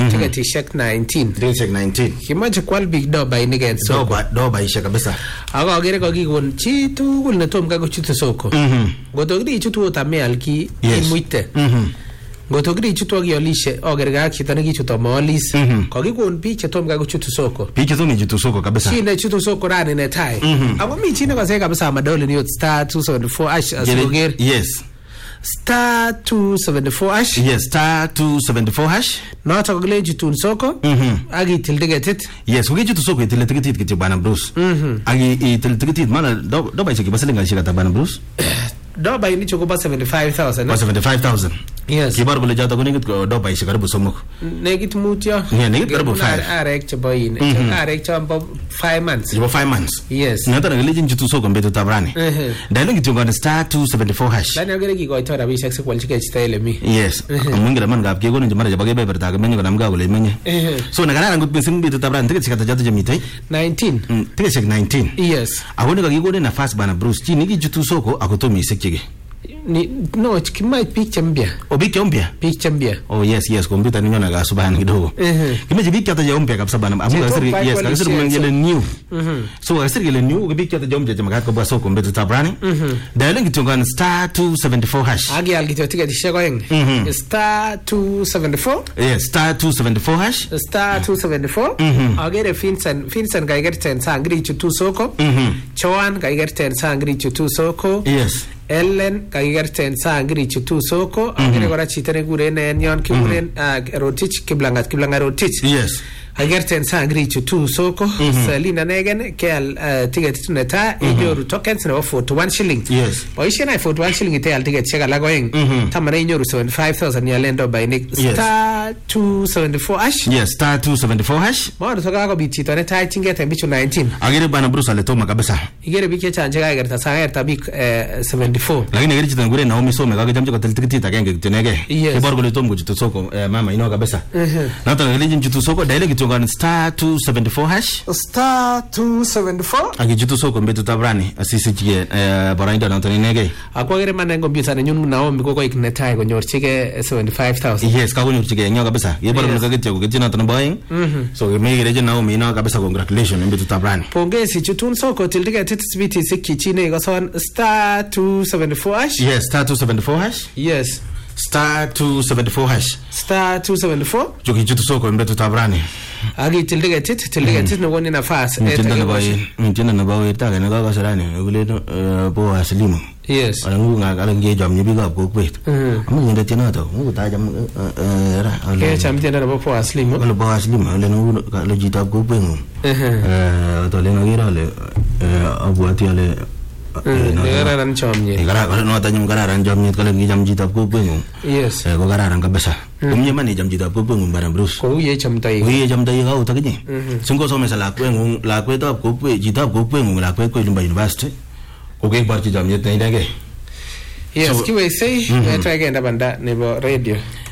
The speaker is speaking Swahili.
tiketishek 19 kimache kwal big doba inigen soko doba ishe kabisa akagere kakikon chi tugul netom kai kochute soko ngotokiri chutu otameal ki imuite ngotokiri chutu akiolishe ogerga ak chito nekichuto maalis kakikon biik chetom kai kochutu soko biik chetom ichutu soko kabisa chi nechutu soko rani netai ako mi chi nekase kabisa madole ni star 274 ash asikoger yes star 274 hash yes star 274 hash noto kile chutun soko agitil tiketit yes ukichutu soko itil tiketit kityo bana Bruce itil tiketit maana doba ishe kibaselinga shika ta bana Bruce doba ini chokoba 75,000 yes kibar kole jata kunigit doba ishe karibu somok negit mutyo negit karibu 5 arek chebo in arek chombo 5 months chebo 5 months yes ngata na kile chutu soko mbeto tabrani ndalo kityo ngone star 274 hash dani agere kikoito rabishek sikwalchike chito ele mi yes mungira man gap kegonin jumara jaba kebeberta ke menye konamga kole menye so nakararan gut mising mbeto tabrani tiket sikata jata jemitei 19 tiket sik 19 yes akoni kakikone nafasi bana Bruce chini kichutu soko akotomi sikike no kimai picture mpya picture mpya oh yes computer ninyo na gasubana kidogo kimeje picture ta mpya kabisa bana amu kasiri yes kasiri kumengele new so kasiri ile new picture ta mpya jama kwa bwa soko mbeto tabrani dialing kitongana star 274 hash agi algito ticket shekoeng star 274 yes star 274 hash star 274 agere Vincent gaigerten sangri chutu soko Choan gaigerten sangri chutu soko yes Ellen kagigerten sangri chutu soko agere kora chitene guren enyon kiguren Rotich Kiblangat Rotich yes kagigerten sangri chutu soko Selina Negen kel ticket tuneta inyoru tokens nebo 41 shilling yes boishe na 41 shilling itel ticket cheka lagoeng tamara inyoru 75,000 yalendo by star 274 hash yes star 274 hash mawado toka ko bichito ne tai chingete bichu 19 agere bana Bruce aletoma kabisa igere bike chanje kagerta sangerta bik 74 lakini agere chito ngure Naomi some kakijamje ko ticket agenge kitonege ibor kole tom kuchutu soko mama ino kabisa nata ngeli chutu soko daile ngani star 274 hash star 274 agijutu soko mbeto tabrani asisi chige barainda na tani nege akwagere mane computer nyun Naomi ko ignetai konyorchige 75,000 yes ka konyorchige nyo kabisa yebara mkageti ko geti na tani boying so gemegere je Naomi ino kabisa congratulations mbeto tabrani pongezi chutun soko tildige titsbiti sikichine ko son star 274 hash yes star 274 hash yes star 274 hash star 274 joki chutu soko mbeto tabrani agi tildige tit no woni nafasi mtinda na bawe taka na gaga sarani ule bo aslimu yes ala nge jam nyibi ga ko kwet amu ngenda tina to ngu ta jam ra ke jam tina na bo aslimu ala bo aslimu ala no ala jita ko kwengu to le ngira le abu ati ale gararan chomnye gararan no tanyum gararan chomnye kala ngi jam jita ko kwengu yes ko gararan kabisa kumye mani jam jita ko kwengu bara Bruce ko ye chamtai ga utakinye singo so mesala kwengu la kweta ko kwe jita ko kwengu la kwe ko Lumba University ko ke barchi jam yet nai dage yes kiwe sei try again banda nebo radio